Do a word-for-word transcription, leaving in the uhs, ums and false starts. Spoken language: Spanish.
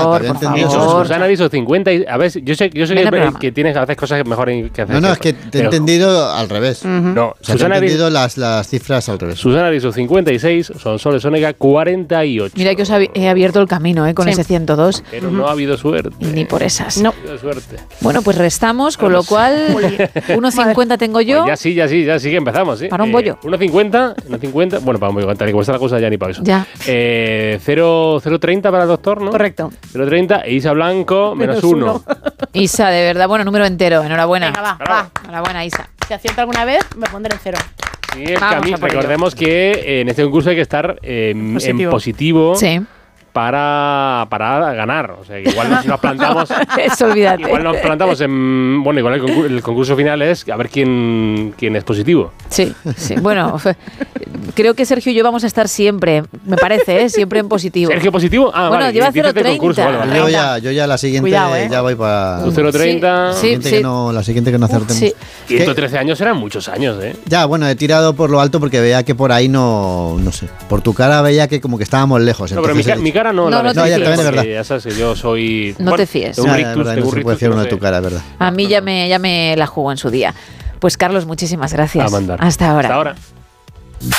favor, había por entendido favor. eso. Susana dicho cincuenta y... A ver, yo sé, yo sé Ven al que, programa. que tienes a veces cosas mejor que hacer. No, no, es que te he Pero- entendido al revés. No, O sea, te he Susana, di- entendido las, las cifras al revés. Susana dicho cincuenta y seis, Sonsoles Onega cuarenta y ocho. Mira que os hab- he abierto el camino, ¿eh? Con Sí. ese ciento dos. Pero no ha habido suerte. Y ni por esas. No. No ha habido suerte. Bueno, pues restamos, con lo cual uno cincuenta tengo yo. Pues ya sí, ya sí, ya sí que empezamos, ¿sí? Para un bollo. uno cincuenta, uno cincuenta, bueno, para un bollo, tal y como está la cosa ya ni para eso. Ya. Eh, cero treinta para el doctor, ¿no? Correcto. cero treinta e Isa Blanco, menos, Menos uno. uno. Isa, de verdad, bueno, número entero. Enhorabuena. Venga, va, Bravo. va. Enhorabuena, Isa. Si acierto alguna vez, me pondré en cero. Sí, es Vamos que a mí, a por ello. recordemos que eh, en este concurso hay que estar eh, en Positivo. positivo Sí. para, para ganar. O sea, que igual si nos plantamos... Eso, olvídate. Igual nos plantamos en... Bueno, igual el concurso, el concurso final es a ver quién, quién es positivo. Sí, sí. Bueno, fe- creo que Sergio y yo vamos a estar siempre, me parece, ¿eh? Siempre en positivo. ¿Sergio positivo? Ah, Bueno, vale. lleva dices del cero treinta. concurso, vale, vale. Yo ya, yo ya la siguiente Cuidado, ¿eh? ya voy para... Tú cero treinta. Sí, La siguiente, sí. que no, la siguiente que no acertemos. Sí. ciento trece años eran muchos años, ¿eh? Ya, bueno, he tirado por lo alto porque veía que por ahí no... No sé. Por tu cara veía que como que estábamos lejos. No, pero mi, entonces ca- he mi dicho- cara no. No, la no de te No, ya, Sergio, también es porque verdad. Ya sabes que yo soy... No te fíes. De un Ya, ya, rictus, es verdad, de no un se puede rictus fiar que uno no de tu sé. cara, es verdad. A mí ya me, ya me la jugó en su día. Pues Carlos, muchísimas gracias. A mandar. Hasta ahora. Hasta ahora.